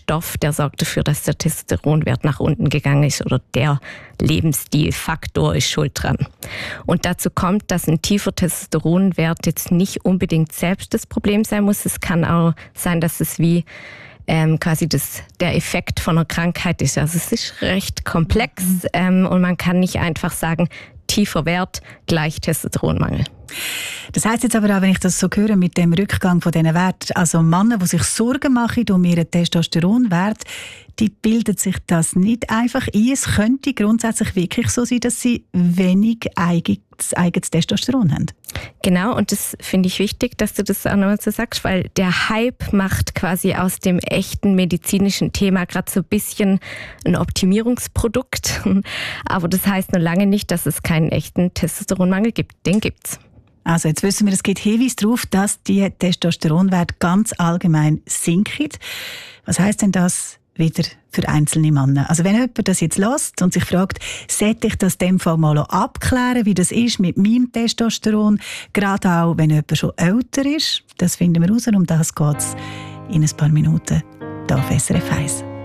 Stoff, der sorgt dafür, dass der Testosteronwert nach unten gegangen ist, oder der Lebensstilfaktor ist schuld dran. Und dazu kommt, dass ein tiefer Testosteronwert jetzt nicht unbedingt selbst das Problem sein muss. Es kann auch sein, dass es wie quasi der Effekt von einer Krankheit ist. Also es ist recht komplex und man kann nicht einfach sagen, tiefer Wert gleich Testosteronmangel. Das heisst jetzt aber auch, wenn ich das so höre mit dem Rückgang von diesen Werten, also Männer, die sich Sorgen machen um ihren Testosteronwert, die bilden sich das nicht einfach ein. Es könnte grundsätzlich wirklich so sein, dass sie wenig eigenes Testosteron haben. Genau, und das finde ich wichtig, dass du das auch nochmal so sagst, weil der Hype macht quasi aus dem echten medizinischen Thema gerade so ein bisschen ein Optimierungsprodukt. Aber das heißt noch lange nicht, dass es keinen echten Testosteronmangel gibt. Den gibt's. Also jetzt wissen wir, es gibt Hinweise darauf, dass die Testosteronwerte ganz allgemein sinken. Was heisst denn das wieder für einzelne Männer? Also wenn jemand das jetzt hört und sich fragt, sollte ich das in dem Fall mal abklären, wie das ist mit meinem Testosteron, gerade auch wenn jemand schon älter ist, das finden wir raus, um das geht es in ein paar Minuten hier auf SRF 1.